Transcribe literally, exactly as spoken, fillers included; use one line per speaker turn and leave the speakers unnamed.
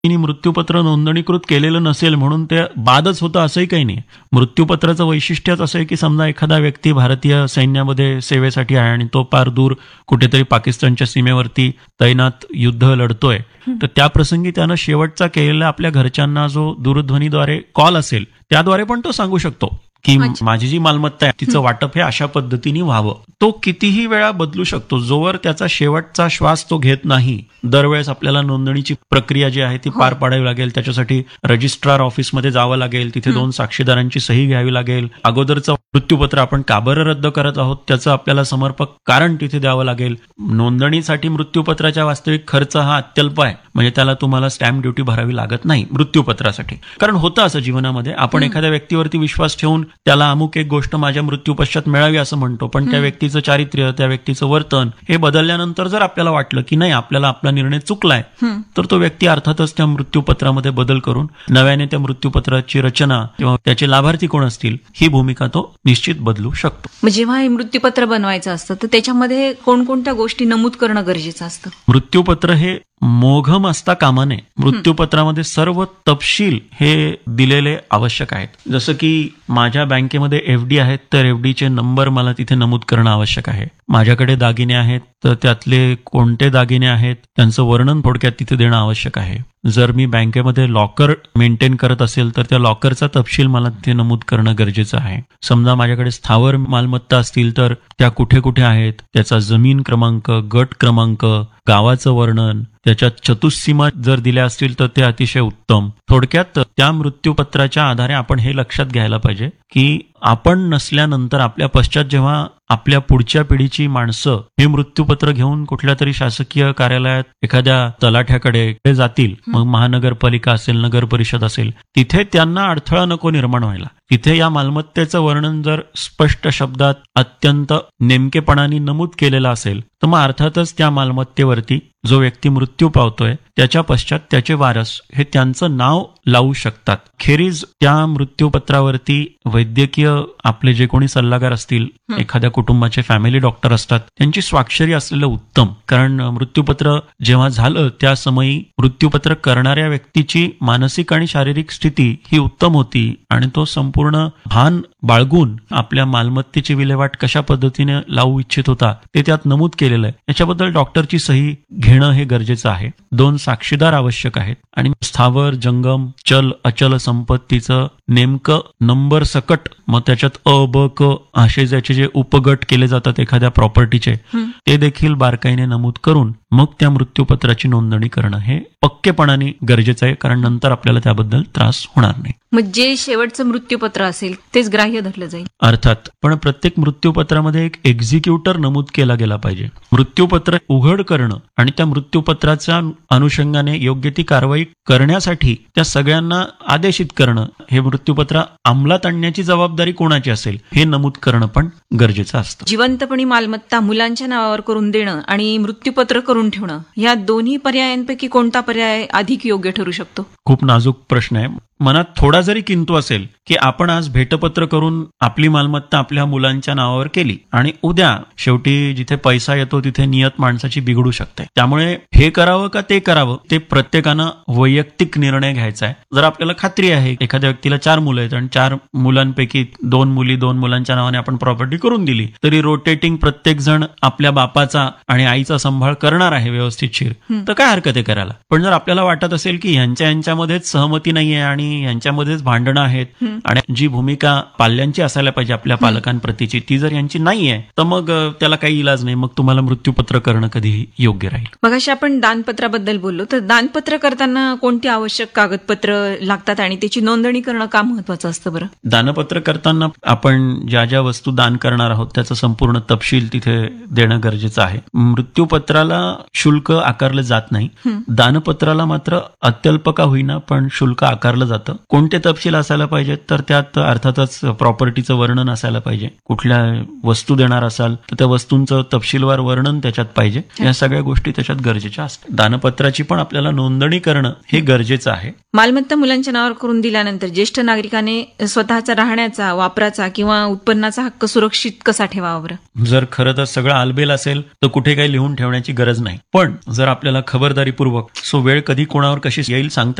तिने मृत्यूपत्र नोंदणीकृत केलेलं नसेल म्हणून ते बादच होतं असंही काही नाही. मृत्यूपत्राचं वैशिष्ट्यच असं आहे की समजा एखादा व्यक्ती भारतीय सैन्यामध्ये सेवेसाठी आहे आणि तो पार दूर कुठेतरी पाकिस्तानच्या सीमेवरती तैनात युद्ध लढतोय, तर त्या प्रसंगी त्यानं शेवटचा केलेला आपल्या घरच्यांना जो दूरध्वनीद्वारे कॉल असेल त्याद्वारे पण तो सांगू शकतो की माझी जी मालमत्ता आहे तिचं वाटप हे अशा पद्धतीने व्हावं. तो कितीही वेळा बदलू शकतो. जोवर त्याचा शेवटचा श्वास तो घेत नाही, दरवेळेस आपल्याला नोंदणीची प्रक्रिया जी आहे ती पार पाडावी लागेल. त्याच्यासाठी रजिस्ट्रार ऑफिसमध्ये जावं लागेल, तिथे दोन साक्षीदारांची सही घ्यावी लागेल. अगोदरचं मृत्यूपत्र आपण का बरं रद्द करत आहोत त्याचं आपल्याला समर्पक कारण तिथे द्यावं लागेल. नोंदणीसाठी मृत्यूपत्राच्या वास्तविक खर्च हा अत्यल्प आहे, म्हणजे त्याला तुम्हाला स्टॅम्प ड्युटी भरावी लागत नाही मृत्यूपत्रासाठी. कारण होतं असं जीवनामध्ये, आपण एखाद्या व्यक्तीवरती विश्वास ठेवून त्याला अमुक एक गोष्ट माझ्या मृत्यू पश्चात मिळावी असं म्हणतो, पण त्या व्यक्तीचं चारित्र्य, त्या व्यक्तीचं वर्तन हे बदलल्यानंतर जर आपल्याला वाटलं की नाही आपल्याला आपला निर्णय चुकलाय, तर तो व्यक्ती अर्थातच त्या मृत्यूपत्रामध्ये बदल करून नव्याने त्या मृत्यूपत्राची रचना किंवा त्याचे लाभार्थी कोण असतील ही भूमिका तो निश्चित बदलू शकतो.
जेव्हा हे मृत्यूपत्र बनवायचं असतं तर त्याच्यामध्ये कोणकोणत्या गोष्टी नमूद करणं गरजेचं असतं?
मृत्यूपत्र हे मोघम असता कामा नये. मृत्यूपत्रामध्ये सर्व तपशील हे दिलेले आवश्यक आहेत. जसं की माझ्या बँकेमध्ये एफडी आहेत तर एफडीचे नंबर मला तिथे नमूद करणं आवश्यक आहे. माझ्याकडे दागिने आहेत तर त्यातले कोणते दागिने आहेत त्यांचं वर्णन थोडक्यात तिथे देणं आवश्यक आहे. जर मी बँकेमध्ये लॉकर मेंटेन करत असेल तर त्या लॉकरचा तपशील मला तिथे नमूद करणं गरजेचं आहे. समजा माझ्याकडे स्थावर मालमत्ता असतील तर त्या कुठे कुठे आहेत, त्याचा जमीन क्रमांक, गट क्रमांक, गावाचं वर्णन, त्याच्यात चतुस्सीमा जर दिल्या असतील तर ते अतिशय उत्तम. थोडक्यात त्या मृत्यूपत्राच्या आधारे आपण हे लक्षात घ्यायला पाहिजे की आपण नसल्यानंतर आपल्या पश्चात जेव्हा आपल्या पुढच्या पिढीची माणसं हे मृत्यूपत्र घेऊन कुठल्या तरी शासकीय कार्यालयात एखाद्या तलाठ्याकडे जातील, मग महानगरपालिका असेल, नगर परिषद असेल, तिथे त्यांना अडथळा नको निर्माण व्हायला. तिथे या मालमत्तेचं वर्णन जर स्पष्ट शब्दात अत्यंत नेमकेपणाने नमूद केलेलं असेल तर मग अर्थातच त्या मालमत्तेवरती जो व्यक्ती मृत्यू पावतोय त्याच्या पश्चात त्याचे वारस हे त्यांचं नाव लावू शकतात. खेरीज त्या मृत्यूपत्रावरती वैद्यकीय आपले जे कोणी सल्लागार असतील, एखाद्या कुटुंबाचे फॅमिली डॉक्टर असतात, त्यांची स्वाक्षरी असलेलं उत्तम. कारण मृत्यूपत्र जेव्हा झालं त्या समयी मृत्यूपत्र करणाऱ्या व्यक्तीची मानसिक आणि शारीरिक स्थिती ही उत्तम होती आणि तो संपूर्ण भान बाळगून आपल्या मालमत्तेची विल्हेवाट कशा पद्धतीने लावू इच्छित होता ते त्यात नमूद केलेलं आहे. याच्याबद्दल डॉक्टरची सही घेणं हे गरजेचं आहे. दोन साक्षीदार आवश्यक आहेत आणि स्थावर, जंगम, चल, अचल संपत्तीचं नेमकं नंबर सकट, मग त्याच्यात अ, ब, क असे ज्याचे जे उपगट केले जातात एखाद्या प्रॉपर्टीचे ते देखील बारकाईने नमूद करून मग त्या मृत्यूपत्राची नोंदणी करणं हे पक्केपणाने गरजेचं आहे. कारण नंतर आपल्याला त्याबद्दल त्रास होणार नाही.
मग जे शेवटचं मृत्यूपत्र असेल तेच ग्राह्य धरलं जाईल
अर्थात, पण प्रत्येक मृत्यूपत्रामध्ये एक एक्झिक्युटर नमूद केला गेला पाहिजे. मृत्यूपत्र उघड करणं आणि त्या मृत्यूपत्राच्या अनुषंगाने योग्य ती कारवाई करण्यासाठी त्या सगळ्यांना आदेशित करणं, हे मृत्यूपत्र अंमलात आणण्याची जबाबदारी कोणाची असेल हे नमूद करणं पण गरजेचं असतं.
जिवंतपणी मालमत्ता मुलांच्या नावावर करून देणं आणि मृत्यूपत्र करून ठेवणं या दोन्ही पर्यायांपैकी कोणता पर्याय अधिक योग्य ठरू शकतो?
खूप नाजूक प्रश्न आहे. मनात थोडा जरी किंतु असेल की आपण आज भेटपत्र करून आपली मालमत्ता आपल्या मुलांच्या नावावर केली आणि उद्या शेवटी जिथे पैसा येतो तिथे नियत माणसाची बिघडू शकते. त्यामुळे हे करावं का ते करावं ते प्रत्येकानं वैयक्तिक निर्णय घ्यायचा आहे. जर आपल्याला खात्री आहे एखाद्या व्यक्तीला चार मुलं आहेत आणि चार मुलांपैकी दोन मुली दोन मुलांच्या नावाने आपण प्रॉपर्टी करून दिली तरी रोटेटिंग प्रत्येक जण आपल्या बापाचा आणि आईचा सांभाळ करणार आहे व्यवस्थितशीर, तर काय हरकत आहे करायला. पण जर आपल्याला वाटत असेल की ह्यांच्या यांच्यामध्येच सहमती नाहीये आणि यांच्यामध्येच भांडणं आहेत आणि जी भूमिका पाल्यांची असायला पाहिजे आपल्या पालकांप्रतीची ती जर यांची नाहीये तर मग त्याला काही इलाज नाही. मग तुम्हाला मृत्यूपत्र करणं कधीही योग्य राहील.
मग अशी आपण दानपत्राबद्दल बोललो तर दानपत्र करताना कोणती आवश्यक कागदपत्र लागतात आणि त्याची नोंदणी करणं का महत्वाचं असतं बरं?
दानपत्र करताना आपण ज्या ज्या वस्तू दान करणार आहोत त्याचा संपूर्ण तपशील तिथे देणं गरजेचं आहे. मृत्यूपत्राला शुल्क आकारलं जात नाही. दानपत्राला मात्र अत्यल्प का होईना पण शुल्क आकारलं जातं. जातं. कोणते तपशील असायला पाहिजेत, तर त्यात अर्थातच प्रॉपर्टीचं वर्णन असायला पाहिजे. कुठल्या वस्तू देणार असाल तर त्या वस्तूंचं तपशीलवार वर्णन त्याच्यात पाहिजे. या सगळ्या गोष्टी त्याच्यात गरजेच्या असतात. दानपत्राची पण आपल्याला नोंदणी करणं हे गरजेचं आहे.
मालमत्ता मुलांच्या नावावर करून दिल्यानंतर ज्येष्ठ नागरिकाने स्वतःचा राहण्याचा, वापराचा किंवा उत्पन्नाचा हक्क सुरक्षित कसा ठेवावा बरं?
जर खरं तर सगळं आलबेल असेल तर कुठे काही लिहून ठेवण्याची गरज नाही. पण जर आपल्याला खबरदारीपूर्वक सो वेळ कधी कोणावर कशी येईल सांगता